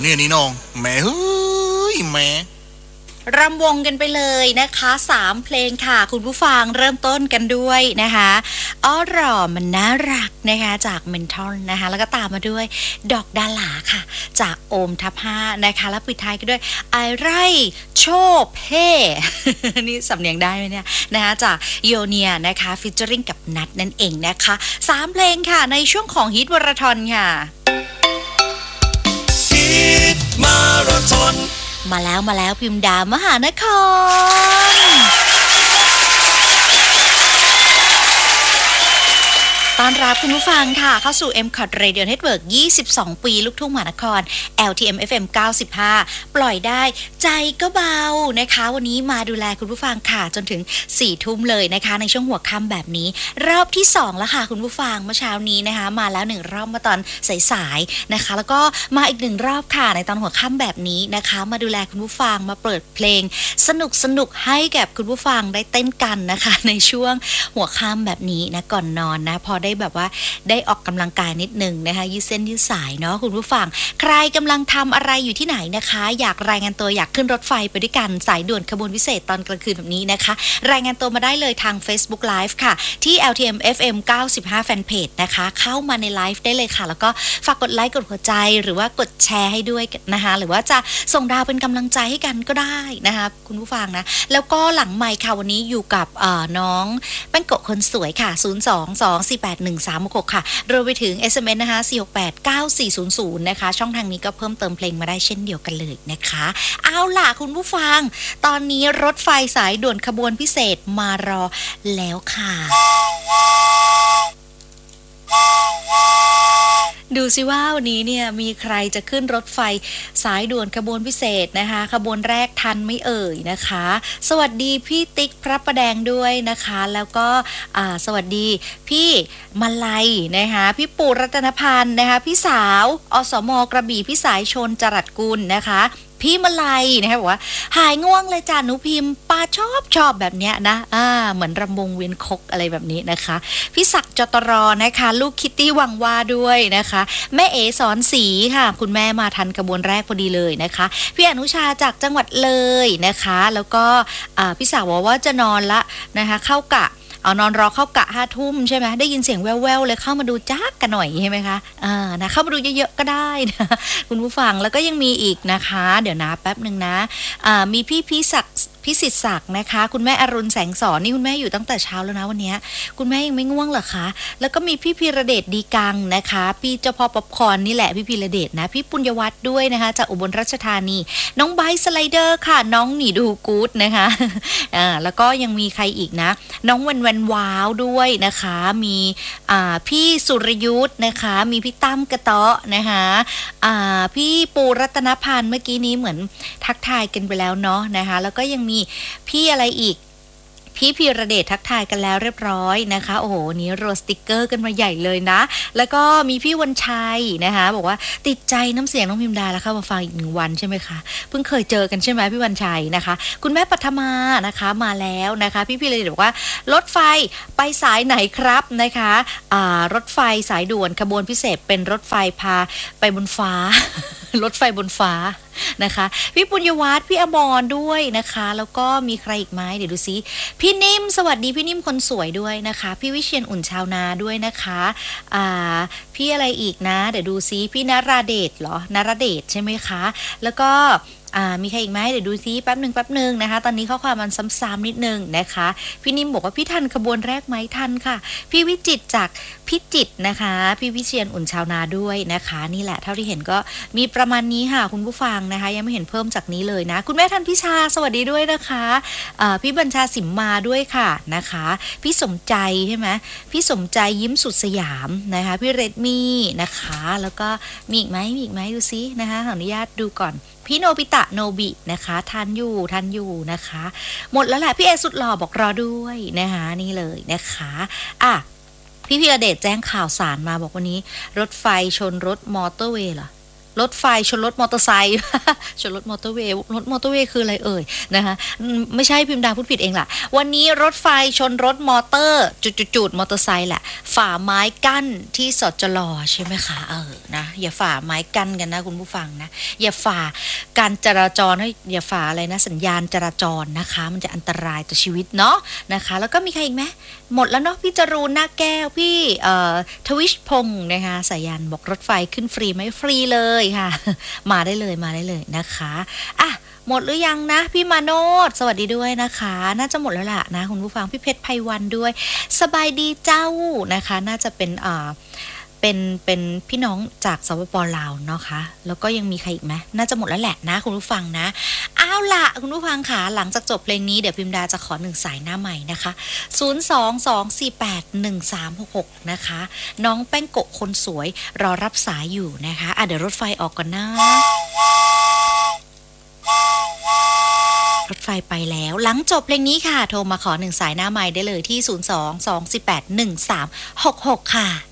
เนี่ยนี่น้องแม่เฮ้ยแม่รำวงกันไปเลยนะคะ3เพลงค่ะคุณผู้ฟังเริ่มต้นกันด้วยนะคะอ้อหร่อมันน่ารักนะคะจากเมนทอลนะคะแล้วก็ตามมาด้วยดอกดาหลาค่ะจากโอมทับ5นะคะแล้วปิดท้ายกันด้วยไอไร่โชบเพ่ นี่สำเนียงได้ไหมเนี่ยนะคะจากโยเนียนะคะฟิชเจอริงกับนัทนั่นเองนะคะ3เพลงค่ะในช่วงของฮิตวราธอนค่ะฮิตมาราธอนมาแล้วพิมพ์ดามหานครต้อนรับคุณผู้ฟังค่ะเข้าสู่ MCOT Radio Network 22 ปีลูกทุ่งมหานคร LTM FM 95 ปล่อยได้ใจก็เบานะคะวันนี้มาดูแลคุณผู้ฟังค่ะจนถึง 4 ทุ่มเลยนะคะในช่วงหัวค่ำแบบนี้รอบที่2แล้วค่ะคุณผู้ฟังเมื่อเช้านี้นะคะมาแล้ว1รอบมาตอนสายๆนะคะแล้วก็มาอีก1รอบค่ะในตอนหัวค่ำแบบนี้นะคะมาดูแลคุณผู้ฟังมาเปิดเพลงสนุกให้แก่คุณผู้ฟังได้เต้นกันนะคะในช่วงหัวค่ำแบบนี้นะก่อนนอนนะพอได้แบบว่าได้ออกกำลังกายนิดนึงนะคะยืดเส้นยืดสายเนาะคุณผู้ฟังใครกำลังทำอะไรอยู่ที่ไหนนะคะอยากรายงานตัวอยากขึ้นรถไฟไปด้วยกันสายด่วนขบวนพิเศษตอนกลางคืนแบบนี้นะคะรายงานตัวมาได้เลยทาง Facebook Live ค่ะที่ LTM FM 95 Fanpage นะคะเข้ามาในไลฟ์ได้เลยค่ะแล้วก็ฝากกดไลค์กดหัวใจหรือว่ากดแชร์ให้ด้วยนะคะหรือว่าจะส่งดาวเป็นกำลังใจให้กันก็ได้นะคะคุณผู้ฟังนะแล้วก็หลังไมค์ค่ะวันนี้อยู่กับน้องแป้งโกะคนสวยค่ะ022481366ค่ะรวมไปถึง SMS นะคะ4689400นะคะช่องทางนี้ก็เพิ่มเติมเพลงมาได้เช่นเดียวกันเลยนะคะเอาล่ะคุณผู้ฟังตอนนี้รถไฟสายด่วนขบวนพิเศษมารอแล้วค่ะดูสิว่าวันนี้เนี่ยมีใครจะขึ้นรถไฟสายด่วนขบวนพิเศษนะคะขบวนแรกทันไม่เอ่ยนะคะสวัสดีพี่ติ๊กพระประแดงด้วยนะคะแล้วก็สวัสดีพี่มาลัยนะคะพี่ปู่รัตนพันธ์นะคะพี่สาวอสม.กระบี่พี่สายชนจรัสกุลนะคะพี่มาลัยนะคะบอกว่าหายง่วงเลยจ้าหนูพิมพ์ป้าชอบแบบเนี้ยนะเหมือนรำวงเวียนคกอะไรแบบนี้นะคะพี่ศักดิ์จตรนะคะลูกคิตตี้วังว่าด้วยนะคะแม่เอสอนศรีค่ะคุณแม่มาทันกระบวนแรกพอดีเลยนะคะพี่อนุชาจากจังหวัดเลยนะคะแล้วก็พี่สาวบอกว่าจะนอนละนะคะเข้ากะนอนรอเข้ากะ5 ทุ่มใช่ไหมได้ยินเสียงแว่วๆเลยเข้ามาดูจ้ากันหน่อยใช่ไหมคะนะเข้ามาดูเยอะๆก็ได้นะคุณผู้ฟังแล้วก็ยังมีอีกนะคะเดี๋ยวนะแป๊บนึงนะมีพี่ศักดิ์พิสิทธิ์ศักดิ์นะคะคุณแม่อรุณแสงสอนนี่คุณแม่อยู่ตั้งแต่เช้าแล้วนะวันนี้คุณแม่ยังไม่ง่วงเหรอคะแล้วก็มีพี่พีระเดชดีกังนะคะพี่เจ้าพ่อป๊อปคอร์นนี่แหละพี่พีระเดชนะพี่ปุญญวัฒน์ด้วยนะคะจากอุบลราชธานีน้องไบสไลเดอร์ค่ะน้องหนีดูกู๊ดนะคะแล้วก็ยังมีใครอีกนะน้องวันว้าวด้วยนะคะมีพี่สุรยุทธ์นะคะมีพี่ตั้มกระเตาะนะคะพี่ปูรัตนพันธ์เมื่อกี้นี้เหมือนทักทายกันไปแล้วเนาะนะคะแล้วก็ยังมีพี่อะไรอีกพี่พีระเดชทักทายกันแล้วเรียบร้อยนะคะโอ้โหนี้โรสติกเกอร์กันมาใหญ่เลยนะแล้วก็มีพี่วันชัยนะคะบอกว่าติดใจน้ำเสียงน้องพิมดาแล้วเข้ามาฟังอีก1 วันใช่ไหมคะเพิ่งเคยเจอกันใช่ไหมพี่วันชัยนะคะคุณแม่ปัทมานะคะมาแล้วนะคะพี่พีระเดชบอกว่ารถไฟไปสายไหนครับนะคะรถไฟสายด่วนขบวนพิเศษเป็นรถไฟพาไปบนฟ้า รถไฟบนฟ้านะคะพี่ปุญญวัฒน์พี่อมรด้วยนะคะแล้วก็มีใครอีกไหมเดี๋ยวดูซิพี่นิ่มสวัสดีพี่นิ่มคนสวยด้วยนะคะพี่วิเชียรอุ่นชาวนาด้วยนะคะพี่อะไรอีกนะเดี๋ยวดูซิพี่นราเดชเหรอนราเดชใช่ไหมคะแล้วก็มีใครอีกไหมเดี๋ยวดูซิแป๊บหนึ่งนะคะตอนนี้ข้อความมันซ้ำๆนิดนึงนะคะพี่นิ่มบอกว่าพี่ทันขบวนแรกไหมทันค่ะพี่วิจิตรจากพิจิตรนะคะพี่วิเชียรอุ่นชาวนาด้วยนะคะนี่แหละเท่าที่เห็นก็มีประมาณนี้ค่ะคุณผู้ฟังนะคะยังไม่เห็นเพิ่มจากนี้เลยนะคุณแม่ทันพิชาสวัสดีด้วยนะคะพี่บัญชาสิมมาด้วยค่ะนะคะพี่สมใจใช่ไหมพี่สมใจยิ้มสุดสยามนะคะพี่เรดมี่นะคะแล้วก็มีอีกไหมดูซินะคะขออนุญาตดูก่อนพี่โนบิตะโนบินะคะทันอยู่นะคะหมดแล้วแหละพี่เอสุดหล่อบอกรอด้วยนะคะนี่เลยนะคะพี่พีระเดชแจ้งข่าวสารมาบอกวันนี้รถไฟชนรถมอเตอร์เวย์เหรอรถไฟชนรถมอเตอร์ไซค์ ชนรถมอเตอร์เวย์รถมอเตอร์เวย์คืออะไรเอ่ยนะคะไม่ใช่พิมพ์ดาพูดผิดเองล่ะวันนี้รถไฟชนรถมอเตอร์จุดๆมอเตอร์ไซค์แหละฝ่าไม้กั้นที่สจลใช่ไหมคะนะอย่าฝ่าไม้กั้นกันนะคุณผู้ฟังนะอย่าฝ่าการจราจรอย่าฝ่าอะไรนะสัญญาณจราจรนะคะมันจะอันตรายต่อชีวิตเนาะนะคะแล้วก็มีใครอีกไหมหมดแล้วเนาะพี่จรูนหน้าแก้วพี่ทวิชพงศ์นะคะสายันบอกรถไฟขึ้นฟรีไหมฟรีเลยค่ะมาได้เลยนะคะอ่ะหมดหรือยังนะพี่มาโนดสวัสดีด้วยนะคะน่าจะหมดแล้วล่ะนะคุณผู้ฟังพี่เพชรไพวันด้วยสบายดีเจ้านะคะน่าจะเป็นเป็นพี่น้องจากสปป.ลาวเนาะคะแล้วก็ยังมีใครอีกไหมน่าจะหมดแล้วแหละนะคุณผู้ฟังนะเอาล่ะคุณผู้ฟังค่ะหลังจากจบเพลงนี้เดี๋ยวพิมดาจะขอ1สายหน้าใหม่นะคะ022481366นะคะน้องแป้งโกะคนสวยรอรับสายอยู่นะคะเดี๋ยวรถไฟออกก่อนนะรถไฟไปแล้วหลังจบเพลงนี้ค่ะโทรมาขอ1สายหน้าใหม่ได้เลยที่022481366ค่ะ